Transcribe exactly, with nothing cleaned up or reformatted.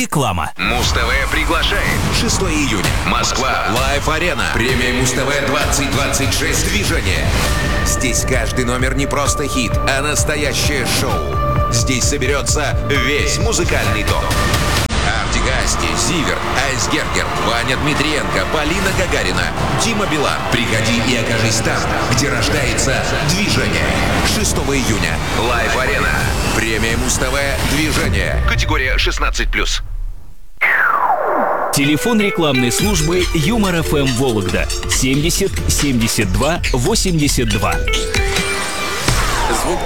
Реклама. Муз-ТВ приглашает. шестого июня. Москва. Лайв-арена. Премия Муз-ТВ двадцать двадцать шесть. Движение. Здесь каждый номер не просто хит, а настоящее шоу. Здесь соберется весь музыкальный топ. Артигасти, Зиверт, Айсгергер, Ваня Дмитриенко, Полина Гагарина, Дима Билан. Приходи и окажись там, где рождается движение. шестого июня. Лайв-арена. Премия Муз-ТВ. Движение. Категория шестнадцать плюс. Телефон рекламной службы Юмор эф эм Вологда семьдесят семьдесят два восемьдесят два.